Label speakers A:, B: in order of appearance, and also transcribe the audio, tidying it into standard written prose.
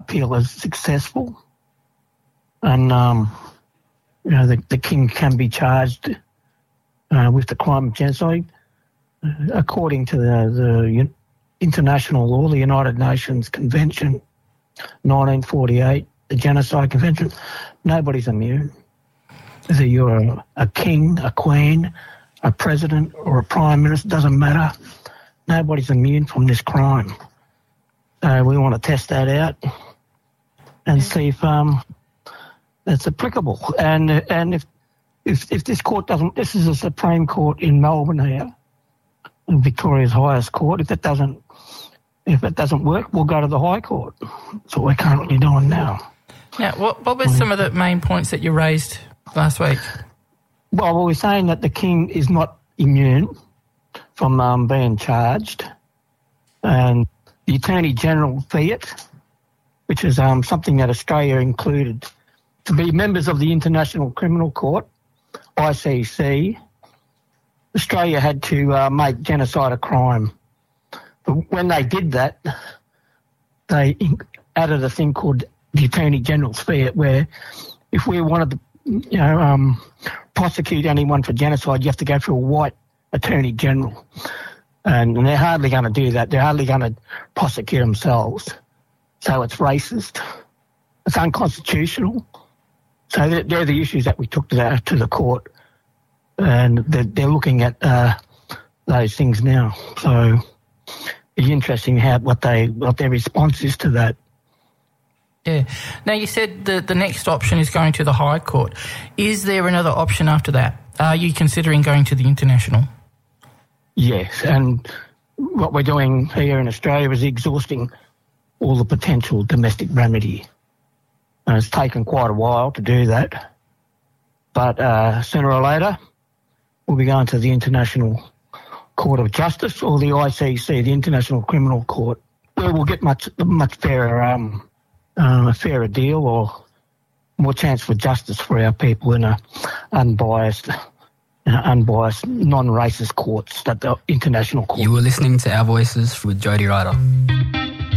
A: appeal is successful, and the king can be charged with the crime of genocide, according to the international law, the United Nations Convention, 1948, the Genocide Convention. Nobody's immune. Whether you're a king, a queen, a president, or a prime minister, doesn't matter. Nobody's immune from this crime. So we want to test that out and see if it's applicable. And if this court doesn't, this is a Supreme Court in Melbourne here, Victoria's highest court. If it doesn't work, we'll go to the High Court. That's what we're currently doing now.
B: Now, what were some of the main points that you raised last week?
A: Well, we're saying that the king is not immune from being charged, and the Attorney General fiat, which is something that Australia included to be members of the International Criminal Court, ICC. Australia had to make genocide a crime. But when they did that, they added a thing called the Attorney General's fiat, where if we wanted to prosecute anyone for genocide, you have to go through a white Attorney General. And they're hardly going to do that. They're hardly going to prosecute themselves. So it's racist. It's unconstitutional. So they're the issues that we took to the court. And they're looking at those things now. So it's interesting what their response is to that.
B: Yeah. Now, you said the next option is going to the High Court. Is there another option after that? Are you considering going to the International?
A: Yes, and what we're doing here in Australia is exhausting all the potential domestic remedy. And it's taken quite a while to do that. But sooner or later, we'll be going to the International Court of Justice, or the ICC, the International Criminal Court, where we'll get much fairer, a fairer deal, or more chance for justice for our people in a unbiased, non-racist courts that the international court.
C: You were listening to Our Voices with Jody Ryder.